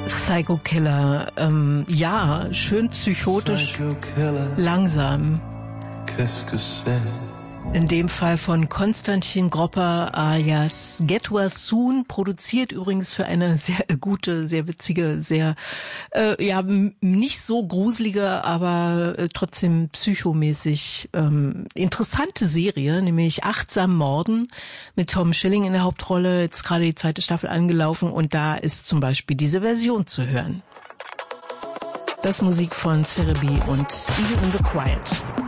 Psycho Killer, ja, schön psychotisch, langsam. In dem Fall von Konstantin Gropper alias Get Well Soon, produziert übrigens für eine sehr gute, sehr witzige, sehr, nicht so gruselige, aber trotzdem psychomäßig interessante Serie, nämlich Achtsam Morden mit Tom Schilling in der Hauptrolle, jetzt gerade die 2. Staffel angelaufen und da ist zum Beispiel diese Version zu hören. Das Musik von Cerebi und Even in the Quiet.